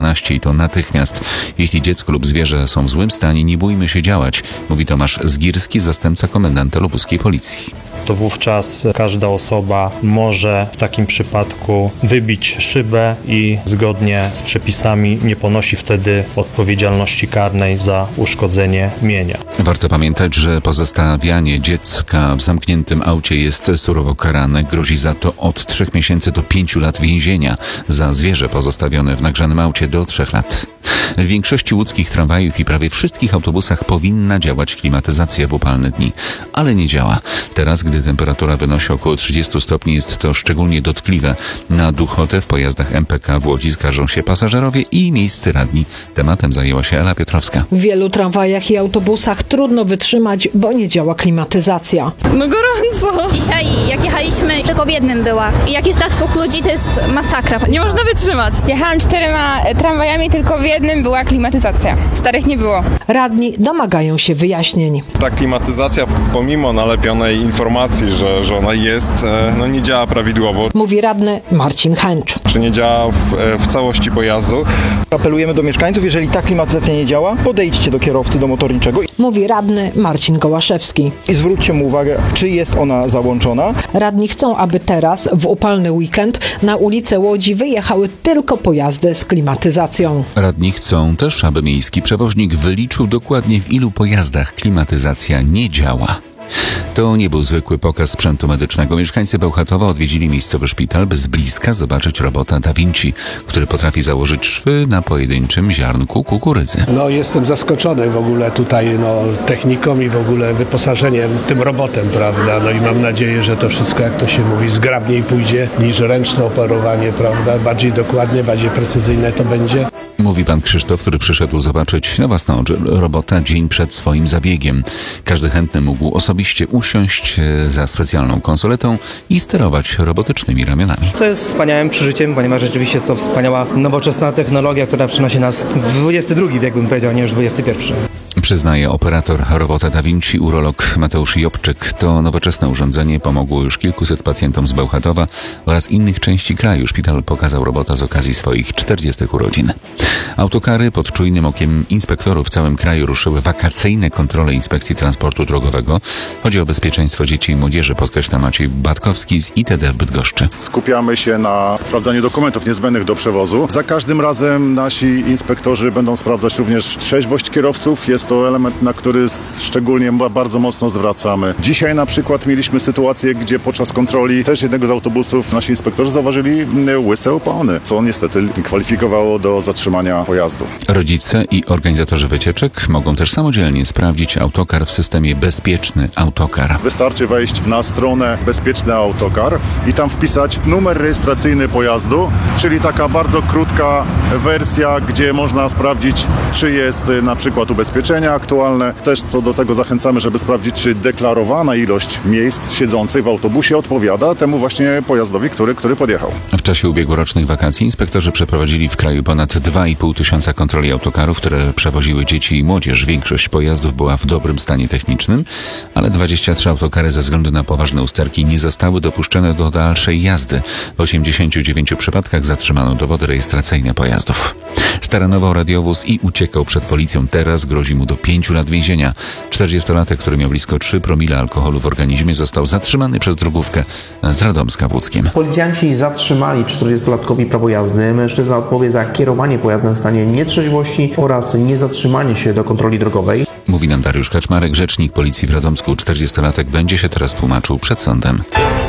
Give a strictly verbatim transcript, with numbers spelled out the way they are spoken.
jedenaście i to natychmiast. Jeśli dziecko lub zwierzę są w złym stanie, nie bójmy się działać, mówi Tomasz Zgirski, zastępca komendanta lubuskiej policji. To wówczas każda osoba może w takim przypadku wybić szybę i zgodnie z przepisami nie ponosi wtedy odpowiedzialności karnej za uszkodzenie mienia. Warto pamiętać, że pozostawianie dziecka w zamkniętym aucie jest surowo karane. Grozi za to od trzech miesięcy do pięciu lat więzienia. Za zwierzę pozostawione w nagrzanym aucie do trzech lat. W większości łódzkich tramwajów i prawie wszystkich autobusach powinna działać klimatyzacja w upalne dni, ale nie działa. Teraz, gdy temperatura wynosi około trzydziestu stopni, jest to szczególnie dotkliwe. Na duchotę w pojazdach M P K w Łodzi skarżą się pasażerowie i miejscy radni. Tematem zajęła się Ela Piotrowska. W wielu tramwajach i autobusach trudno wytrzymać, bo nie działa klimatyzacja. No gorąco! Dzisiaj jak jechaliśmy, tylko w jednym była. I jak jest tak dwóch ludzi, to jest masakra. Nie można wytrzymać. Jechałam czterema tramwajami, tylko w jednym była klimatyzacja. W starych nie było. Radni domagają się wyjaśnień. Ta klimatyzacja, pomimo nalepionej informacji, że, że ona jest, no nie działa prawidłowo. Mówi radny Marcin Hęcz. Czy nie działa w, w całości pojazdu. Apelujemy do mieszkańców, jeżeli ta klimatyzacja nie działa, podejdźcie do kierowcy, do motorniczego. Mówi radny Marcin Gołaszewski. I zwróćcie mu uwagę, czy jest ona załączona. Radni chcą, aby teraz, w upalny weekend, na ulice Łodzi wyjechały tylko pojazdy z klimatyzacją. Radni chcą też, aby miejski przewoźnik wyliczył dokładnie, w ilu pojazdach klimatyzacja nie działa. To nie był zwykły pokaz sprzętu medycznego. Mieszkańcy Bełchatowa odwiedzili miejscowy szpital, by z bliska zobaczyć robota Da Vinci, który potrafi założyć szwy na pojedynczym ziarnku kukurydzy. No jestem zaskoczony w ogóle tutaj no, techniką i w ogóle wyposażeniem tym robotem, prawda? No i mam nadzieję, że to wszystko, jak to się mówi, zgrabniej pójdzie niż ręczne operowanie, prawda? Bardziej dokładnie, bardziej precyzyjne to będzie. Mówi pan Krzysztof, który przyszedł zobaczyć na własne oczy robota dzień przed swoim zabiegiem. Każdy chętny mógł osobiście usiąść za specjalną konsoletą i sterować robotycznymi ramionami. Co jest wspaniałym przeżyciem, ponieważ rzeczywiście jest to wspaniała, nowoczesna technologia, która przynosi nas w dwudziesty drugi wiek, bym powiedział, nie już dwudziesty pierwszy. Przyznaje operator robota Da Vinci, urolog Mateusz Jobczyk. To nowoczesne urządzenie pomogło już kilkuset pacjentom z Bełchatowa oraz innych części kraju. Szpital pokazał robota z okazji swoich czterdziestych urodzin. Autokary pod czujnym okiem inspektorów w całym kraju ruszyły wakacyjne kontrole Inspekcji Transportu Drogowego. Chodzi o bezpieczeństwo dzieci i młodzieży, podkreśla Maciej Batkowski z I T D w Bydgoszczy. Skupiamy się na sprawdzaniu dokumentów niezbędnych do przewozu. Za każdym razem nasi inspektorzy będą sprawdzać również trzeźwość kierowców. Jest to element, na który szczególnie bardzo mocno zwracamy. Dzisiaj na przykład mieliśmy sytuację, gdzie podczas kontroli też jednego z autobusów nasi inspektorzy zauważyli łyse opony, co niestety kwalifikowało do zatrzymania pojazdu. Rodzice i organizatorzy wycieczek mogą też samodzielnie sprawdzić autokar w systemie Bezpieczny Autokar. Wystarczy wejść na stronę Bezpieczny Autokar i tam wpisać numer rejestracyjny pojazdu, czyli taka bardzo krótka wersja, gdzie można sprawdzić, czy jest na przykład ubezpieczenia aktualne. Też co do tego zachęcamy, żeby sprawdzić, czy deklarowana ilość miejsc siedzących w autobusie odpowiada temu właśnie pojazdowi, który, który podjechał. W czasie ubiegłorocznych wakacji inspektorzy przeprowadzili w kraju ponad dwa i pół tysiąca kontroli autokarów, które przewoziły dzieci i młodzież. Większość pojazdów była w dobrym stanie technicznym, ale dwadzieścia trzy autokary ze względu na poważne usterki nie zostały dopuszczone do dalszej jazdy. W osiemdziesięciu dziewięciu przypadkach zatrzymano dowody rejestracyjne pojazdów. Staranował radiowóz i uciekał przed policją. Teraz grozi mu do pięciu lat więzienia. czterdziestolatek, który miał blisko trzy promile alkoholu w organizmie, został zatrzymany przez drogówkę z Radomska w Łódzkiem. Policjanci zatrzymali czterdziestolatkowi prawo jazdy. Mężczyzna odpowie za kierowanie pojazdem w stanie nietrzeźwości oraz niezatrzymanie się do kontroli drogowej. Mówi nam Dariusz Kaczmarek, rzecznik policji w Radomsku. czterdziestolatek będzie się teraz tłumaczył przed sądem.